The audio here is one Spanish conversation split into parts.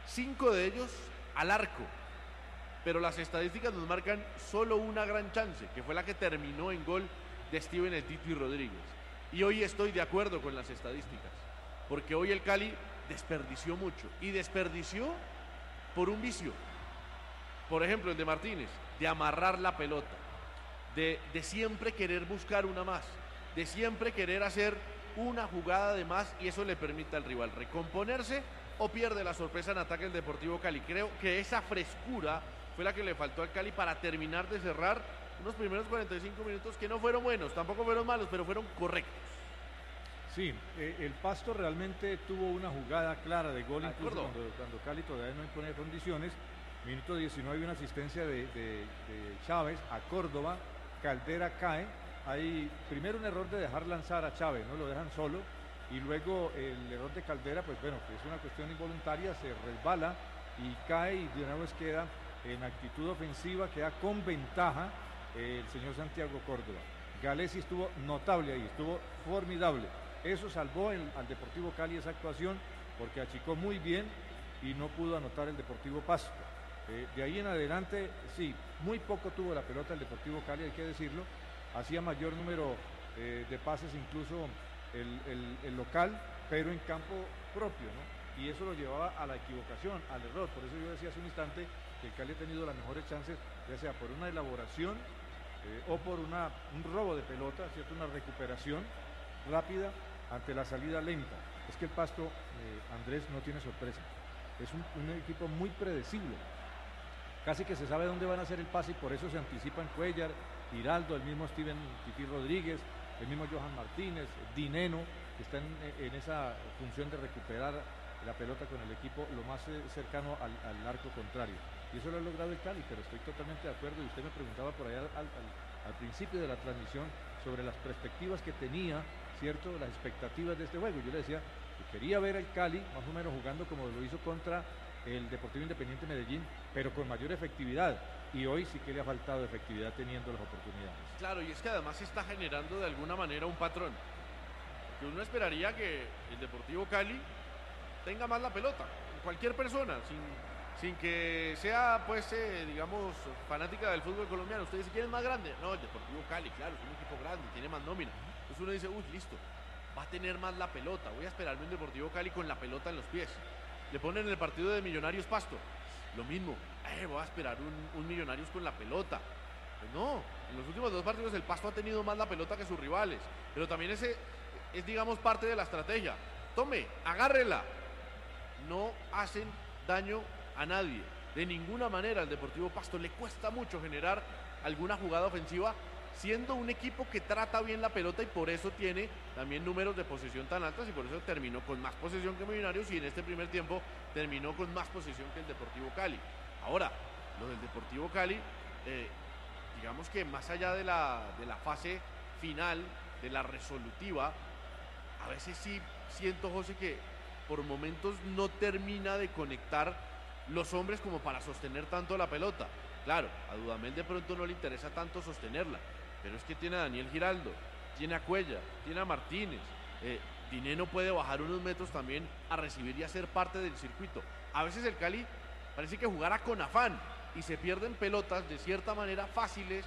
5 de ellos al arco. Pero las estadísticas nos marcan solo una gran chance, que fue la que terminó en gol de Steven El Titi Rodríguez. Y hoy estoy de acuerdo con las estadísticas, porque hoy el Cali desperdició mucho, y desperdició por un vicio. Por ejemplo, el de Martínez, de amarrar la pelota, de siempre querer buscar una más, de siempre querer hacer una jugada de más, y eso le permite al rival recomponerse o pierde la sorpresa en ataque el Deportivo Cali. Creo que esa frescura fue la que le faltó al Cali para terminar de cerrar unos primeros 45 minutos que no fueron buenos, tampoco fueron malos, pero fueron correctos. Sí, el Pasto realmente tuvo una jugada clara de gol, incluso cuando Cali todavía no imponía condiciones. Minuto 19, una asistencia de Chávez a Córdoba. Caldera cae. Hay primero un error de dejar lanzar a Chávez, no lo dejan solo, y luego el error de Caldera, pues bueno, que es una cuestión involuntaria, se resbala y cae, y de una vez queda en actitud ofensiva, queda con ventaja el señor Santiago Córdoba. Galesi estuvo notable ahí, estuvo formidable. Eso salvó al Deportivo Cali, esa actuación, porque achicó muy bien y no pudo anotar el Deportivo Pasto. De ahí en adelante, sí, muy poco tuvo la pelota el Deportivo Cali, hay que decirlo. Hacía mayor número de pases incluso el local, pero en campo propio, ¿no? Y eso lo llevaba a la equivocación, al error. Por eso yo decía hace un instante que el Cali ha tenido las mejores chances, ya sea por una elaboración o por un robo de pelota, ¿cierto? Una recuperación rápida ante la salida lenta. Es que el Pasto, Andrés, no tiene sorpresa. Es un equipo muy predecible. Casi que se sabe dónde van a hacer el pase, y por eso se anticipan Cuellar, Giraldo, el mismo Steven Titi Rodríguez, el mismo Johan Martínez, Dineno, que están en esa función de recuperar la pelota con el equipo lo más cercano al arco contrario. Y eso lo ha logrado el Cali, pero estoy totalmente de acuerdo. Y usted me preguntaba por allá al principio de la transmisión sobre las perspectivas que tenía, ¿cierto?, las expectativas de este juego. Yo le decía que quería ver al Cali más o menos jugando como lo hizo contra el Deportivo Independiente Medellín, pero con mayor efectividad. Y hoy sí que le ha faltado efectividad teniendo las oportunidades. Claro, y es que además se está generando de alguna manera un patrón. Porque uno esperaría que el Deportivo Cali tenga más la pelota, cualquier persona, sin que sea, pues, digamos, fanática del fútbol colombiano. Usted dice, ¿quién es más grande? No, el Deportivo Cali, claro, es un equipo grande, tiene más nómina. Entonces uno dice, uy, listo, va a tener más la pelota, voy a esperarme un Deportivo Cali con la pelota en los pies. Le ponen el partido de Millonarios Pasto, lo mismo, voy a esperar un Millonarios con la pelota. Pues no, en los últimos 2 partidos el Pasto ha tenido más la pelota que sus rivales, pero también ese es, digamos, parte de la estrategia. Tome, agárrela. No hacen daño a nadie, de ninguna manera. Al Deportivo Pasto le cuesta mucho generar alguna jugada ofensiva, siendo un equipo que trata bien la pelota, y por eso tiene también números de posesión tan altos, y por eso terminó con más posesión que Millonarios, y en este primer tiempo terminó con más posesión que el Deportivo Cali. Ahora, lo del Deportivo Cali, digamos que más allá de la fase final, de la resolutiva, a veces sí siento, José, que por momentos no termina de conectar los hombres como para sostener tanto la pelota. Claro, a Dudamel de pronto no le interesa tanto sostenerla, pero es que tiene a Daniel Giraldo, tiene a Cuellar, tiene a Martínez. Dineno puede bajar unos metros también a recibir y a ser parte del circuito. A veces el Cali parece que jugara con afán y se pierden pelotas de cierta manera fáciles,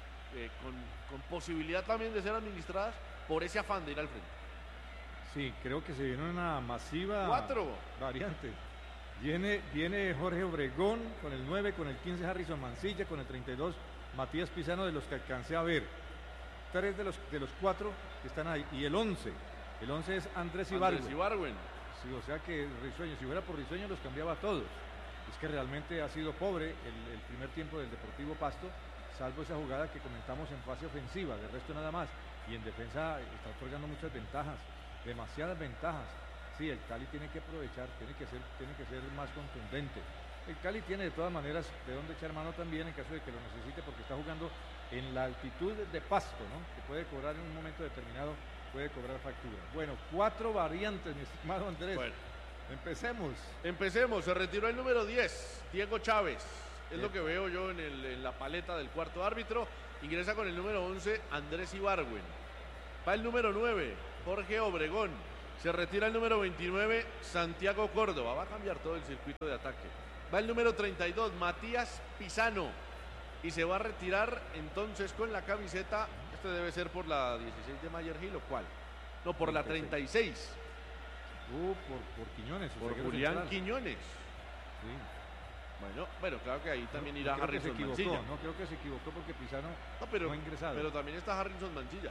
con posibilidad también de ser administradas por ese afán de ir al frente. Sí, creo que se viene una masiva 4 variante. Viene Jorge Obregón con el 9, con el 15 Harrison Mancilla, con el 32 Matías Pizano, de los que alcancé a ver. 3 de los 4 que están ahí. Y el 11 es Andrés Ibargüen. Sí, o sea que Risueño, si fuera por Risueño los cambiaba a todos. Es que realmente ha sido pobre el primer tiempo del Deportivo Pasto, salvo esa jugada que comentamos en fase ofensiva, de resto nada más. Y en defensa está otorgando muchas ventajas, demasiadas ventajas. Sí, el Cali tiene que aprovechar, tiene que ser más contundente. El Cali tiene de todas maneras de dónde echar mano también en caso de que lo necesite, porque está jugando en la altitud de Pasto, ¿no?, que puede cobrar en un momento determinado, puede cobrar factura. Bueno, 4 variantes, mi estimado Andrés. Bueno, empecemos. Se retiró el número 10, Diego Chávez. Es lo que veo yo en la paleta del cuarto árbitro. Ingresa con el número 11, Andrés Ibargüen. Va el número 9, Jorge Obregón. Se retira el número 29, Santiago Córdoba. Va a cambiar todo el circuito de ataque. Va el número 32, Matías Pisano. Y se va a retirar entonces con la camiseta. Este debe ser por la 16 de Mayer Gil, ¿o cuál? No, por 36. La 36. Por Quiñones. Por Julián central. Quiñones. Sí. Bueno, claro que ahí también irá Harrison Mancilla. No, creo que se equivocó porque Pisano no ha ingresado. Pero también está Harrison Mancilla.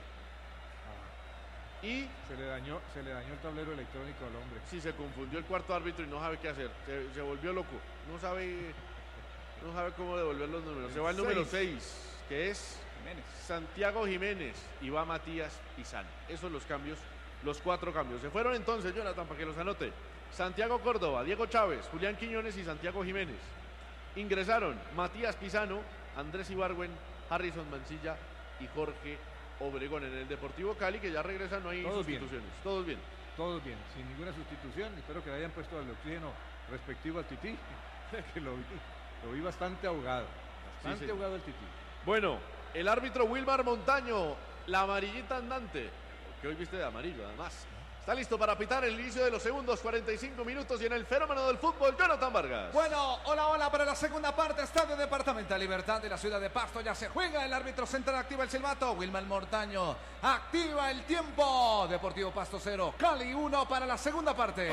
Y se le dañó el tablero electrónico al hombre. Sí, se confundió el cuarto árbitro y no sabe qué hacer. Se volvió loco. No sabe cómo devolver los números. Se va el número 6, que es Jiménez. Santiago Jiménez, y va Matías Pisano. Esos son los cambios, los 4 cambios. Se fueron entonces, Jonathan, para que los anote. Santiago Córdoba, Diego Chávez, Julián Quiñones y Santiago Jiménez. Ingresaron Matías Pisano, Andrés Ibargüen, Harrison Mancilla y Jorge Obregón. En el Deportivo Cali, que ya regresa, no hay sustituciones. Todos bien. Todos bien, sin ninguna sustitución. Espero que le hayan puesto el oxígeno respectivo al Tití, que lo vi bastante ahogado. Bastante ahogado el Tití. Bueno, el árbitro Wilmar Montaño, la amarillita andante, que hoy viste de amarillo además. Está listo para pitar el inicio de los segundos 45 minutos y en el fenómeno del fútbol, Jonathan Vargas. Bueno, hola para la segunda parte. Estadio Departamental Libertad de la ciudad de Pasto. Ya se juega. El árbitro central activa el silbato. Wilmar Montaño activa el tiempo. Deportivo Pasto 0, Cali 1 para la segunda parte.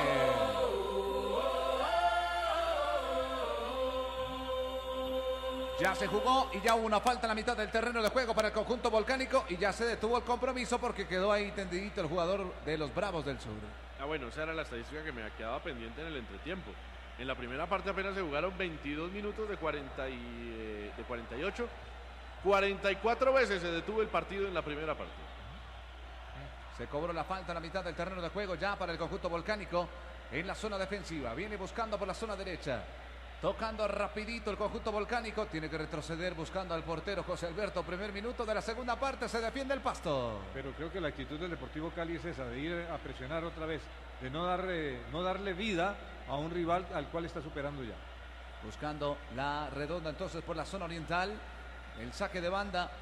Ya se jugó y ya hubo una falta en la mitad del terreno de juego para el conjunto volcánico y ya se detuvo el compromiso porque quedó ahí tendidito el jugador de los Bravos del Sur. Bueno, esa era la estadística que me quedaba pendiente en el entretiempo. En la primera parte apenas se jugaron 22 minutos de 48. 44 veces se detuvo el partido en la primera parte. Se cobró la falta en la mitad del terreno de juego ya para el conjunto volcánico en la zona defensiva. Viene buscando por la zona derecha. Tocando rapidito el conjunto volcánico. Tiene que retroceder buscando al portero José Alberto. Primer minuto de la segunda parte. Se defiende el Pasto. Pero creo que la actitud del Deportivo Cali es esa, de ir a presionar otra vez. De no darle vida a un rival al cual está superando ya. Buscando la redonda entonces por la zona oriental. El saque de banda.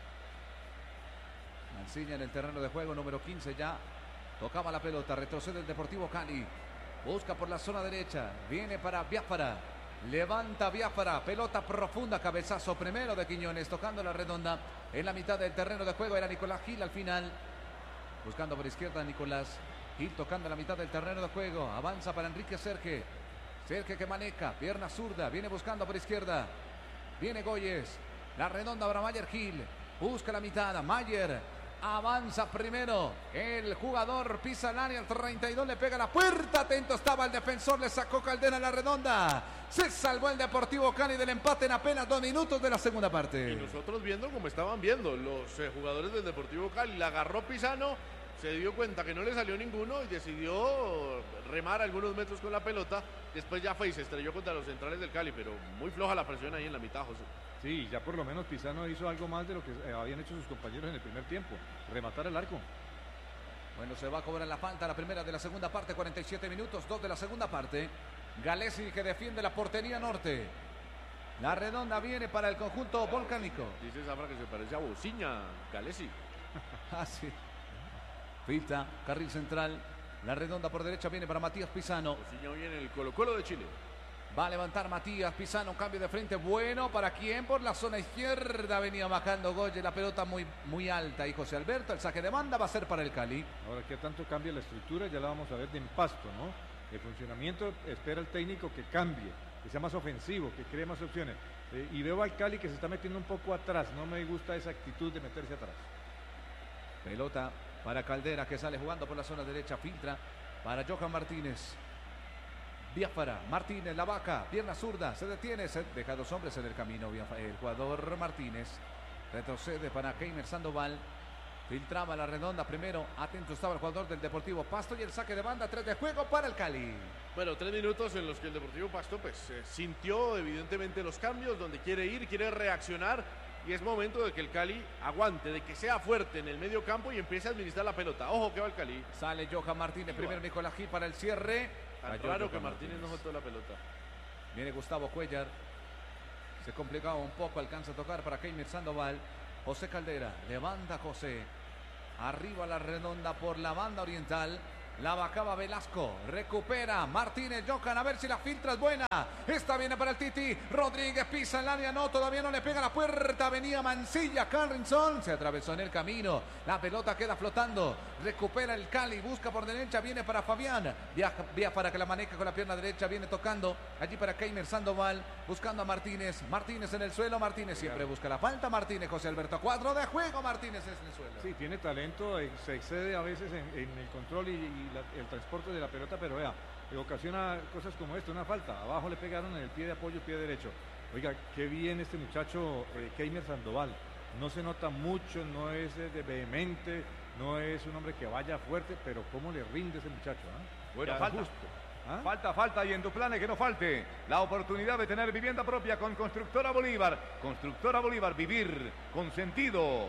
Mancilla en el terreno de juego. Número 15 ya. Tocaba la pelota. Retrocede el Deportivo Cali. Busca por la zona derecha. Viene para Biafara. Levanta Biafara, pelota profunda, cabezazo primero de Quiñones, tocando la redonda en la mitad del terreno de juego. Era Nicolás Gil al final, buscando por izquierda Nicolás Gil, tocando la mitad del terreno de juego. Avanza para Enrique Serge que maneja, pierna zurda, viene buscando por izquierda, viene Goyes, la redonda para Mayer Gil, busca la mitad, Mayer. Avanza primero el jugador, pisa el área, el 32 le pega a la puerta, atento estaba el defensor, le sacó Caldera a la redonda, se salvó el Deportivo Cali del empate en apenas 2 minutos de la segunda parte. Y nosotros viendo como estaban viendo los jugadores del Deportivo Cali, la agarró Pisano, se dio cuenta que no le salió ninguno y decidió remar algunos metros con la pelota, después ya fue y se estrelló contra los centrales del Cali, pero muy floja la presión ahí en la mitad, José. Sí, ya por lo menos Pisano hizo algo más de lo que habían hecho sus compañeros en el primer tiempo, rematar el arco. Bueno, se va a cobrar la falta, la primera de la segunda parte, 47 minutos, 2 de la segunda parte. Galesi que defiende la portería norte. La redonda viene para el conjunto volcánico. Dice Zafra que se parece a Bociña, Galesi. Sí. Filtra, carril central. La redonda por derecha viene para Matías Pisano. Bociña hoy en el Colo-Colo de Chile. Va a levantar Matías Pisano, un cambio de frente bueno. ¿Para quién? Por la zona izquierda venía bajando Goye, la pelota muy alta. Y José Alberto, el saque de banda va a ser para el Cali. Ahora, ¿qué tanto cambia la estructura? Ya la vamos a ver de Pasto, ¿no? El funcionamiento espera el técnico que cambie, que sea más ofensivo, que cree más opciones. Y veo al Cali que se está metiendo un poco atrás. No me gusta esa actitud de meterse atrás. Pelota para Caldera, que sale jugando por la zona derecha. Filtra para Johan Martínez. Biafara, Martínez, la vaca, pierna zurda, se detiene, se deja 2 hombres en el camino. El jugador Martínez retrocede para Keimer Sandoval. Filtraba la redonda primero, atento estaba el jugador del Deportivo Pasto y el saque de banda, 3 de juego para el Cali. Bueno, 3 minutos en los que el Deportivo Pasto pues sintió evidentemente los cambios, donde quiere ir, quiere reaccionar y es momento de que el Cali aguante, de que sea fuerte en el medio campo y empiece a administrar la pelota. Ojo que va el Cali. Sale Johan Martínez, primero Nicolás Gil para el cierre. Tan raro que Martínez no soltó la pelota. Viene Gustavo Cuellar. Se complicaba un poco, alcanza a tocar para Keimer Sandoval. José Caldera, levanta José. Arriba la redonda por la banda oriental. La bajaba Velasco, recupera Martínez, Johan, a ver si la filtra es buena. Esta viene para el Titi, Rodríguez pisa el área, no, todavía no le pega la puerta. Venía Mancilla, Harrison, se atravesó en el camino. La pelota queda flotando, recupera el Cali, busca por derecha, viene para Fabián. Viaja para que la maneja con la pierna derecha, viene tocando allí para Keimer Sandoval, buscando a Martínez. Martínez en el suelo, Martínez siempre busca la falta. Martínez, José Alberto, cuadro de juego, Martínez es en el suelo. Sí, tiene talento, se excede a veces en el control y el transporte de la pelota, pero vea, ocasiona cosas como esta, una falta, abajo le pegaron en el pie de apoyo, pie derecho. Oiga, qué bien este muchacho Keimer Sandoval, no se nota mucho, no es de vehemente, no es un hombre que vaya fuerte, pero cómo le rinde ese muchacho. Bueno, falta y en tu plan que no falte la oportunidad de tener vivienda propia con Constructora Bolívar. Constructora Bolívar, vivir con sentido.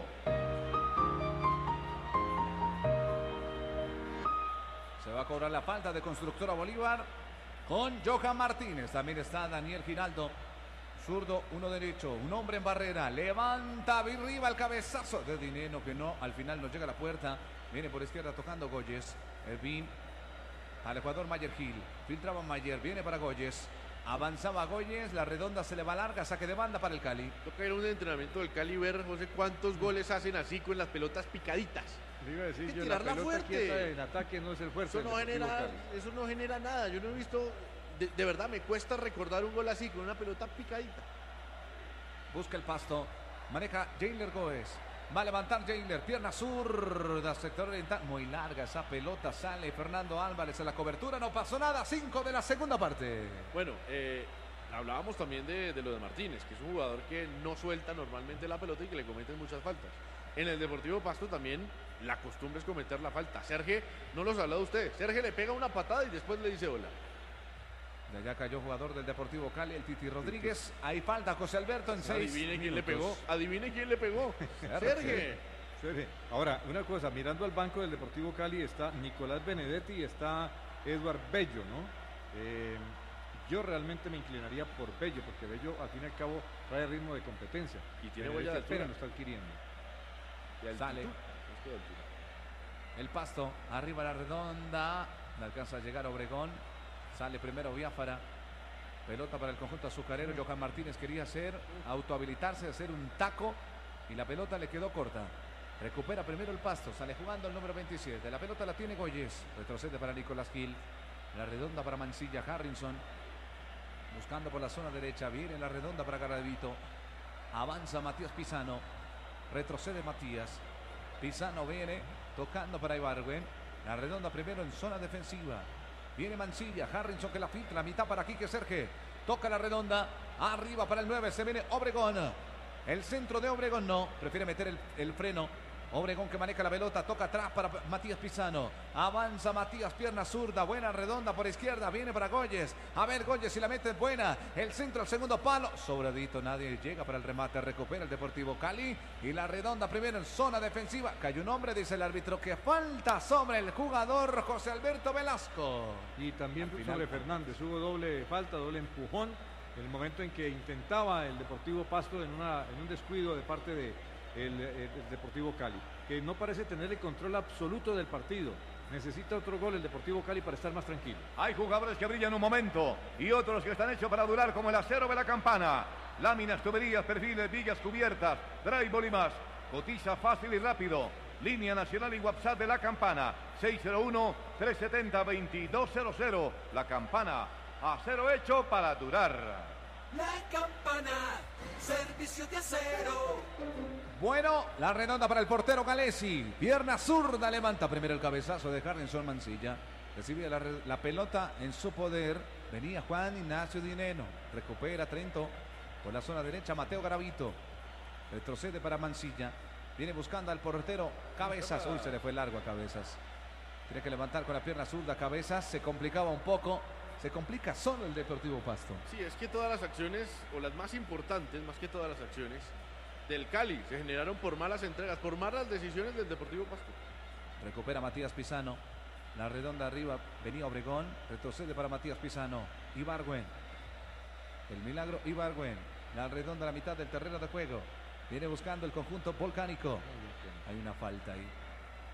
Se va a cobrar la falta de Constructora Bolívar con Johan Martínez. También está Daniel Giraldo. Zurdo, uno derecho, un hombre en barrera. Levanta arriba el cabezazo de Dineno que no, al final no llega a la puerta. Viene por izquierda tocando Goyes. Ervin al Ecuador Mayer Gil. Filtraba Mayer, viene para Goyes. Avanzaba Goyes, la redonda se le va larga, saque de banda para el Cali. Toca ir a un entrenamiento del Cali ver, José, cuántos goles hacen así con las pelotas picaditas. Le iba a decir, yo, tirarla la pelota fuerte. quieta en ataque no es el fuerte. Eso no genera nada. Yo no he visto, de verdad me cuesta recordar un gol así con una pelota picadita. Busca el pasto, maneja Jailer Goes. Va a levantar Jailer, pierna zurda, sector oriental. Muy larga esa pelota, sale Fernando Álvarez en la cobertura. No pasó nada, 5 de la segunda parte. Bueno, hablábamos también de lo de Martínez, que es un jugador que no suelta normalmente la pelota y que le cometen muchas faltas. En el Deportivo Pasto también la costumbre es cometer la falta. Sergio, no los ha hablado usted. Sergio le pega una patada y después le dice hola. De allá cayó jugador del Deportivo Cali, el Titi Rodríguez. Ahí falta José Alberto en 6 Adivine quién le pegó. Adivine quién le pegó. Sergio. Ahora, una cosa, mirando al banco del Deportivo Cali está Nicolás Benedetti y está Edward Bello, ¿no? Yo realmente me inclinaría por Bello, porque Bello al fin y al cabo trae ritmo de competencia. Y tiene huella de altura. No está adquiriendo. Sale el pasto, arriba la redonda, le alcanza a llegar Obregón, sale primero Biafara, pelota para el conjunto azucarero. Johan Martínez quería autohabilitarse, hacer un taco y la pelota le quedó corta. Recupera primero el pasto, sale jugando el número 27, la pelota la tiene Goyes, retrocede para Nicolás Gil, la redonda para Mancilla, Harrison, buscando por la zona derecha, viene la redonda para Garavito, avanza Matías Pisano, retrocede Matías, Pisano viene tocando para Ibargüen, la redonda primero en zona defensiva, viene Mancilla, Harrison que la filtra, la mitad para Quique Serge, toca la redonda, arriba para el 9, se viene Obregón, el centro de Obregón no, prefiere meter el freno. Obregón que maneja la pelota, toca atrás para Matías Pisano, avanza Matías, pierna zurda, buena redonda por izquierda, viene para Goyes, a ver Goyes si la mete buena, el centro al segundo palo, sobradito, nadie llega para el remate, recupera el Deportivo Cali y la redonda primero en zona defensiva, cayó un hombre, dice el árbitro que falta sobre el jugador José Alberto Velasco. Y también sobre Fernández, hubo doble falta, doble empujón, en el momento en que intentaba el Deportivo Pasto en un descuido de parte de el Deportivo Cali, que no parece tener el control absoluto del partido. Necesita otro gol el Deportivo Cali para estar más tranquilo. Hay jugadores que brillan un momento y otros que están hechos para durar, como el acero de la Campana. Láminas, tuberías, perfiles, vigas cubiertas, drywall y más. Cotiza fácil y rápido. Línea nacional y WhatsApp de la Campana 601-370-2200. La Campana, acero hecho para durar. La Campana, servicio de acero. Bueno, la redonda para el portero Galesi. Pierna zurda, levanta primero el cabezazo de Harrison Mancilla. Recibe la pelota en su poder. Venía Juan Ignacio Dineno. Recupera Trento por la zona derecha. Mateo Garavito. Retrocede para Mancilla. Viene buscando al portero Cabezas. Uy, se le fue largo a Cabezas. Tiene que levantar con la pierna zurda Cabezas. Se complicaba un poco. Se complica solo el Deportivo Pasto. Sí, es que todas las acciones, o las más importantes, más que todas las acciones del Cali, se generaron por malas entregas, por malas decisiones del Deportivo Pasto. Recupera Matías Pisano. La redonda arriba, venía Obregón. Retrocede para Matías Pisano. Ibargüen. El milagro Ibargüen. La redonda a la mitad del terreno de juego. Viene buscando el conjunto volcánico. Hay una falta ahí.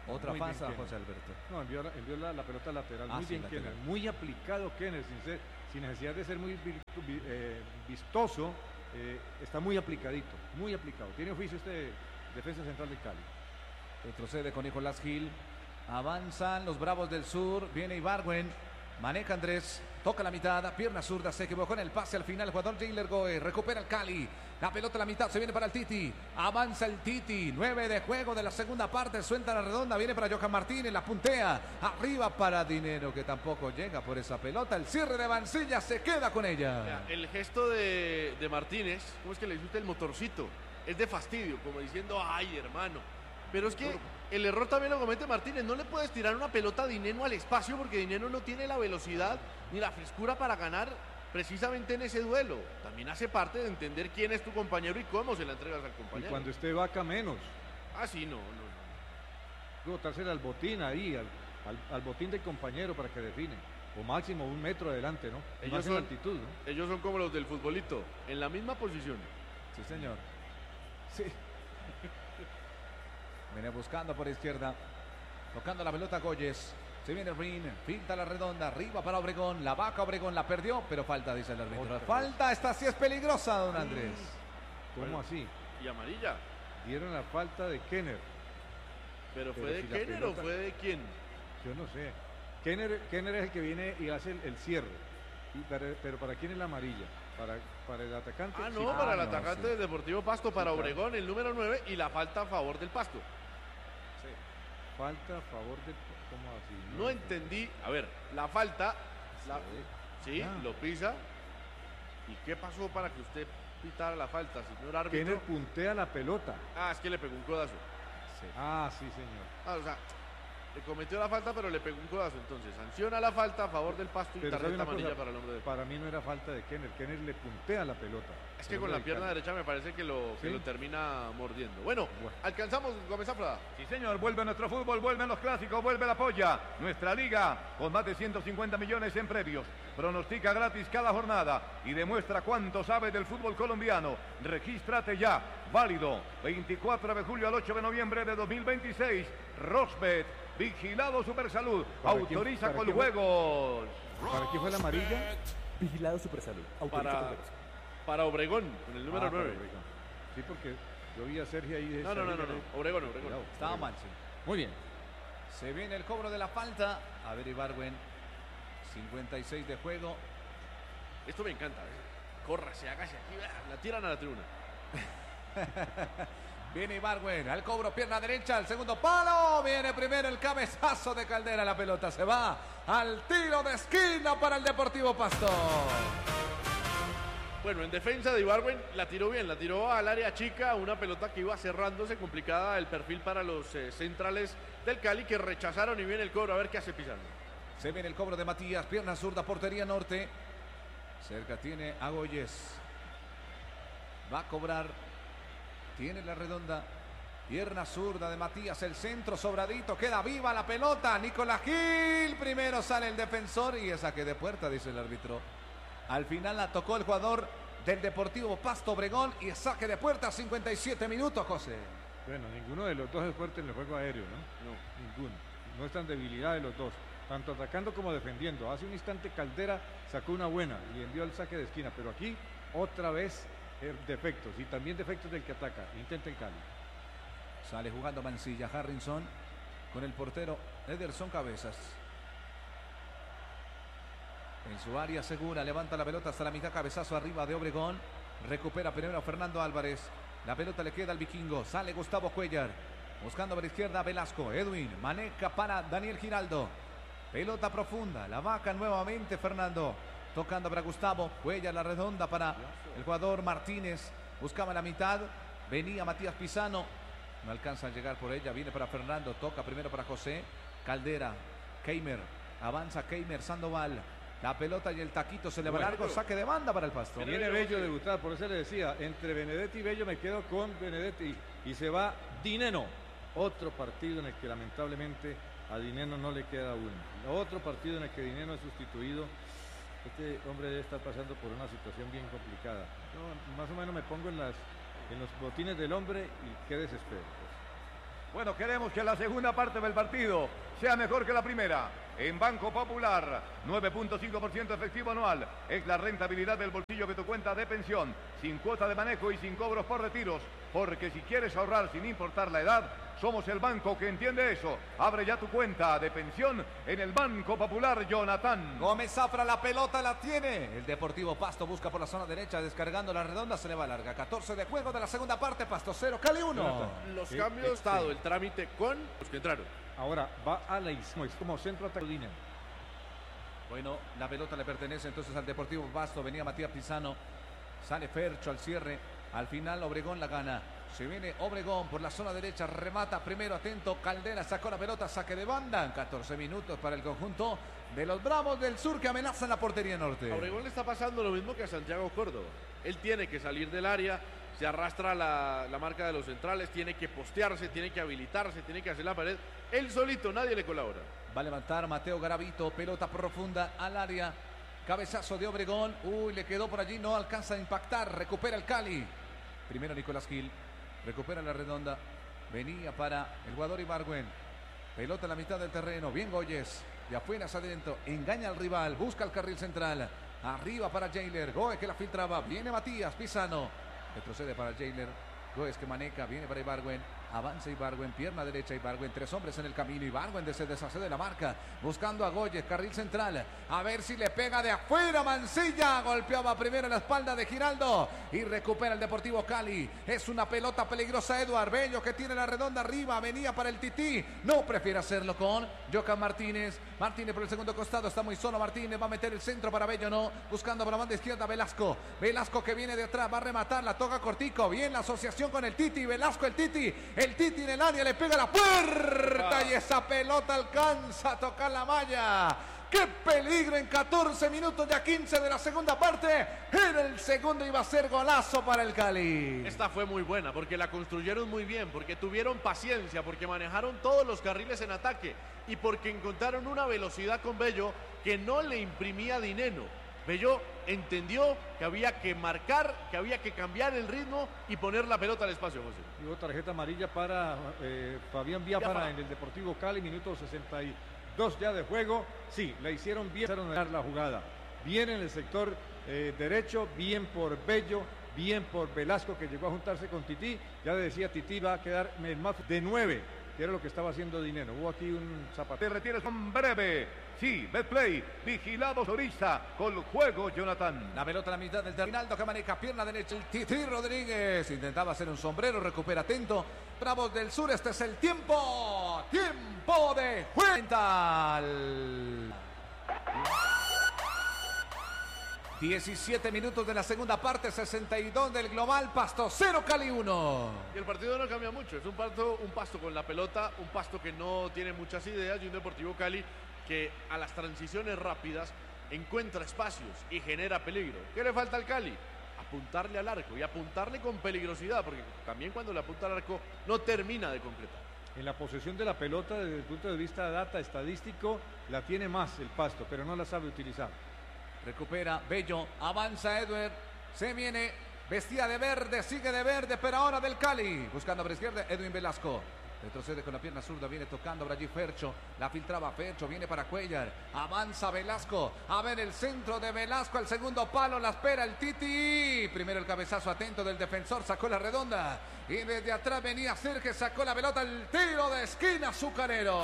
Otra Muy falta, bien, José Alberto. No, envió la pelota lateral. Muy sí, bien lateral. Kenner. Muy aplicado Kenner, sin necesidad de ser muy vistoso. Está muy aplicadito, muy aplicado. Tiene oficio este defensa central de Cali. Retrocede con Nicolás Gil. Avanzan los Bravos del Sur. Viene Ibargüen. Maneja Andrés. Toca la mitad. Pierna zurda. Se equivocó en el pase al final. El jugador Jailer Goe. Recupera el Cali. La pelota a la mitad. Se viene para el Titi. Avanza el Titi. 9 de juego de la segunda parte. Suelta la redonda. Viene para Johan Martínez. La puntea. Arriba para Dinero, que tampoco llega por esa pelota. El cierre de Mancilla se queda con ella. El gesto de Martínez, ¿cómo es que le disfruta el motorcito? Es de fastidio, como diciendo, ay, hermano. Pero es que el error también lo comete Martínez. No le puedes tirar una pelota a Dineno al espacio porque Dineno no tiene la velocidad ni la frescura para ganar precisamente en ese duelo. También hace parte de entender quién es tu compañero y cómo se la entregas al compañero. Y cuando esté Vaca menos. Ah, sí, no. Botársela al botín ahí, al botín del compañero para que define. O máximo 1 metro adelante, ¿no? Más en altitud, ¿no? Ellos son como los del futbolito, en la misma posición. Sí, señor. Sí. Viene buscando por izquierda. Tocando la pelota Goyes. Se viene Rin. Pinta la redonda. Arriba para Obregón. La Vaca Obregón la perdió. Pero falta, dice el árbitro. Falta. Esta sí es peligrosa, don Andrés. ¿Cómo así? Y amarilla. Dieron la falta de Kenner. ¿Pero fue de si Kenner pelota... o fue de quién? Yo no sé. Kenner es el que viene y hace el cierre. Pero ¿para quién es la amarilla? ¿Para el atacante? Ah, no, Sí. para el atacante del Deportivo Pasto, para Obregón, el número 9, y la falta a favor del Pasto. Falta a favor de... ¿Cómo así? No entendí. A ver, la falta... Sí, Ya. lo pisa. ¿Y qué pasó para que usted pitara la falta, señor árbitro? Kenner puntea la pelota. Ah, es que le pegó un codazo. Ah, sí, señor. Ah, o sea, le cometió la falta, pero le pegó un codazo. Entonces, sanciona la falta a favor del Pasto y Pero ¿sabe tarjeta una amarilla cosa? para el hombre de... Para mí no era falta de Kenner. Kenner le puntea la pelota. Es que con la pierna derecha me parece que lo termina mordiendo. Bueno, alcanzamos, Gómez Zafra. Sí, señor, vuelve nuestro fútbol, vuelven los clásicos, vuelve la polla. Nuestra liga, con más de 150 millones en premios. Pronostica gratis cada jornada y demuestra cuánto sabe del fútbol colombiano. Regístrate ya, válido 24 de julio al 8 de noviembre de 2026. Rosbet, vigilado Supersalud, autoriza con juegos. ¿Para quién fue la amarilla? Vigilado Supersalud. Para Obregón, con el número 9. Sí, porque yo vi a Sergio ahí. No. Obregón. Estaba mal, sí. Muy bien. Se viene el cobro de la falta. A ver, Ibargüen. 56 de juego. Esto me encanta. Córrase, hágase aquí. La tiran a la tribuna. Viene Ibargüen al cobro, pierna derecha, al segundo palo. Viene primero el cabezazo de Caldera. La pelota se va al tiro de esquina para el Deportivo Pasto. Bueno, en defensa de Ibargüen la tiró bien, la tiró al área chica, una pelota que iba cerrándose, complicada el perfil para los centrales del Cali que rechazaron y viene el cobro, a ver qué hace Pizarro. Se viene el cobro de Matías, pierna zurda, portería norte. Cerca tiene a Goyes. Va a cobrar. Tiene la redonda. Pierna zurda de Matías, el centro sobradito, queda viva la pelota. Nicolás Gil, primero sale el defensor y es saque de puerta, dice el árbitro. Al final la tocó el jugador del Deportivo Pasto Obregón y es saque de puerta, 57 minutos, José. Bueno, ninguno de los dos es fuerte en el juego aéreo, ¿no? No, ninguno. No están debilidad de los dos, tanto atacando como defendiendo. Hace un instante Caldera sacó una buena y envió el saque de esquina, pero aquí otra vez defectos y también defectos del que ataca. Intenta el Cali. Sale jugando Mancilla, Harrison con el portero Ederson Cabezas. En su área segura, levanta la pelota hasta la mitad, cabezazo arriba de Obregón. Recupera primero a Fernando Álvarez. La pelota le queda al vikingo. Sale Gustavo Cuellar. Buscando por la izquierda Velasco. Edwin maneja para Daniel Giraldo. Pelota profunda. La Vaca nuevamente Fernando. Tocando para Gustavo. Cuellar la redonda para el jugador Martínez. Buscaba la mitad. Venía Matías Pisano. No alcanza a llegar por ella. Viene para Fernando. Toca primero para José. Caldera. Keimer. Avanza Keimer. Sandoval. La pelota y el taquito se le va largo, saque de banda para el Pasto. Viene Bello a debutar, por eso le decía, entre Benedetti y Bello me quedo con Benedetti y se va Dineno. Otro partido en el que lamentablemente a Dineno no le queda uno. Otro partido en el que Dineno es sustituido. Este hombre debe estar pasando por una situación bien complicada. Yo más o menos me pongo en los botines del hombre y qué desespero. Pues. Bueno, queremos que la segunda parte del partido sea mejor que la primera. En Banco Popular, 9.5% efectivo anual. Es la rentabilidad del bolsillo de tu cuenta de pensión, sin cuota de manejo y sin cobros por retiros. Porque si quieres ahorrar sin importar la edad, somos el banco que entiende eso. Abre ya tu cuenta de pensión en el Banco Popular, Jonathan. Gómez Zafra, la pelota la tiene. El Deportivo Pasto busca por la zona derecha, descargando la redonda, se le va larga. 14 de juego de la segunda parte, Pasto 0, Cali 1. Los cambios, estado el trámite con los que entraron. Ahora va a la izquierda, es como centro atacadina. Bueno, la pelota le pertenece entonces al Deportivo Pasto. Venía Matías Pisano, sale Fercho al cierre. Al final Obregón la gana. Se viene Obregón por la zona derecha, remata primero, atento, Caldera sacó la pelota, saque de banda. 14 minutos para el conjunto de los Bravos del Sur que amenazan la portería norte. A Obregón le está pasando lo mismo que a Santiago Córdoba. Él tiene que salir del área, se arrastra la marca de los centrales, tiene que postearse, tiene que habilitarse, tiene que hacer la pared. Él solito, nadie le colabora. Va a levantar Mateo Garavito, pelota profunda al área. Cabezazo de Obregón, le quedó por allí, no alcanza a impactar, recupera el Cali. Primero Nicolás Gil, recupera la redonda, venía para el jugador Ibargüen. Pelota en la mitad del terreno, bien Goyes, de afuera hacia adentro, engaña al rival, busca el carril central. Arriba para Jailer, Goes que la filtraba, viene Matías Pisano. Retrocede para Jailer, Goes que maneja, viene para Ibargüen. Avanza Ibargüen, pierna derecha Ibargüen, 3 hombres en el camino. Ibargüen se deshace de la marca, buscando a Goyes, carril central. A ver si le pega de afuera Mancilla. Golpeaba primero en la espalda de Giraldo y recupera el Deportivo Cali. Es una pelota peligrosa Eduard Bello que tiene la redonda arriba. Venía para el Tití. No prefiere hacerlo con Jocan Martínez. Martínez por el segundo costado, está muy solo Martínez. Va a meter el centro para Bello, no. Buscando por la banda izquierda Velasco. Velasco que viene de atrás, va a rematar, la toca cortico. Bien la asociación con el Titi. Velasco, el Titi. El Titi en el área, le pega la puerta y esa pelota alcanza a tocar la malla. ¡Qué peligro en 14 minutos ya 15 de la segunda parte! En el segundo iba a ser golazo para el Cali. Esta fue muy buena porque la construyeron muy bien, porque tuvieron paciencia, porque manejaron todos los carriles en ataque y porque encontraron una velocidad con Bello que no le imprimía Dineno. Bello entendió que había que marcar, que había que cambiar el ritmo y poner la pelota al espacio, José. Y hubo tarjeta amarilla para Fabián Biafara en el Deportivo Cali, minuto 62 ya de juego. Sí, la hicieron bien, empezaron a dar la jugada. Bien en el sector derecho, bien por Bello, bien por Velasco que llegó a juntarse con Tití. Ya decía, Tití va a quedar más de 9, que era lo que estaba haciendo Dinero. Hubo aquí un zapateo. Te retienes con breve. Sí, Betplay, vigilado Zorista, con juego Jonathan. La pelota a la mitad del terminal, que maneja pierna derecha el Titi Rodríguez. Intentaba hacer un sombrero, recupera atento. Bravos del Sur, este es el tiempo. Tiempo de juego. 17 minutos de la segunda parte, 62 del global, Pasto 0, Cali 1. Y el partido no cambia mucho, es un pasto con la pelota, un pasto que no tiene muchas ideas y un Deportivo Cali que a las transiciones rápidas encuentra espacios y genera peligro. ¿Qué le falta al Cali? Apuntarle al arco y apuntarle con peligrosidad, porque también cuando le apunta al arco no termina de concretar. En la posesión de la pelota, desde el punto de vista de data estadístico, la tiene más el Pasto, pero no la sabe utilizar. Recupera Bello, avanza Edward, se viene, vestía de verde, sigue de verde, pero ahora del Cali. Buscando por izquierda, Edwin Velasco. Retrocede con la pierna zurda, viene tocando por allí Fercho, la filtraba Fercho, viene para Cuellar, avanza Velasco, a ver el centro de Velasco, al segundo palo, la espera el Titi, primero el cabezazo atento del defensor, sacó la redonda, y desde atrás venía Sergio, sacó la pelota, el tiro de esquina azucarero.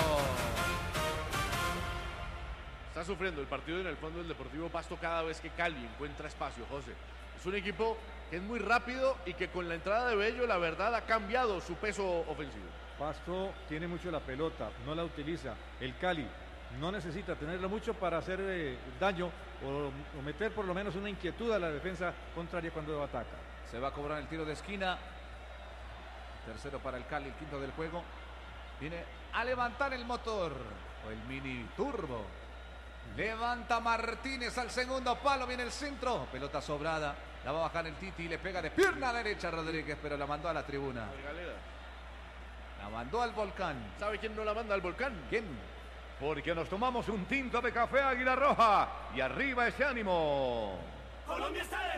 Está sufriendo el partido en el fondo del Deportivo Pasto cada vez que Cali encuentra espacio, José. Es un equipo que es muy rápido y que con la entrada de Bello, la verdad, ha cambiado su peso ofensivo. Pasto tiene mucho la pelota, no la utiliza. El Cali no necesita tenerla mucho para hacer daño o meter por lo menos una inquietud a la defensa contraria cuando ataca. Se va a cobrar el tiro de esquina. Tercero para el Cali, el quinto del juego. Viene a levantar el motor o el mini turbo. Levanta Martínez al segundo palo, viene el centro. Pelota sobrada, la va a bajar el Titi y le pega de pierna derecha Rodríguez, pero la mandó a la tribuna. La mandó al volcán. ¿Sabe quién no la manda al volcán? ¿Quién? Porque nos tomamos un tinto de café Águila Roja y arriba ese ánimo. Colombia está de